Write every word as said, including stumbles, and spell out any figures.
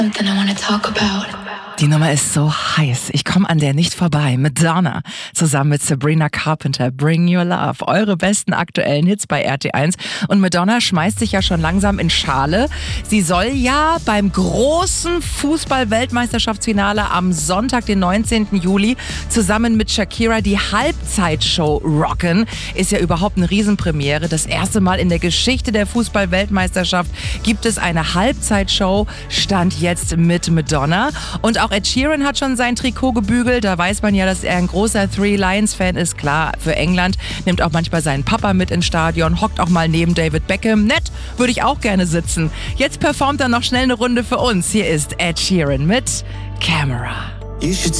Something I wanna talk about. Die Nummer ist so heiß. Ich komme an der nicht vorbei. Madonna zusammen mit Sabrina Carpenter. Bring Your Love. Eure besten aktuellen Hits bei R T eins. Und Madonna schmeißt sich ja schon langsam in Schale. Sie soll ja beim großen Fußball-Weltmeisterschaftsfinale am Sonntag, den neunzehnten Juli, zusammen mit Shakira die Halbzeitshow rocken. Ist ja überhaupt eine Riesenpremiere. Das erste Mal in der Geschichte der Fußball-Weltmeisterschaft gibt es eine Halbzeitshow. Stand jetzt mit Madonna. Und auch Ed Sheeran hat schon sein Trikot gebügelt. Da weiß man ja, dass er ein großer Three Lions-Fan ist. Klar, für England. Nimmt auch manchmal seinen Papa mit ins Stadion. Hockt auch mal neben David Beckham. Nett, würde ich auch gerne sitzen. Jetzt performt er noch schnell eine Runde für uns. Hier ist Ed Sheeran mit Camera. You should